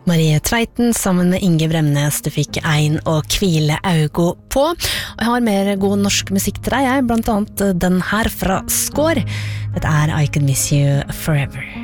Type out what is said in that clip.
Marie Tveiten sammen med Inge Bremnes. Du fikk Ein og Kvile Augo på. Og jeg har mer god norsk musikk til deg, blant annet den her fra Skår. Dette I Could Miss You Forever.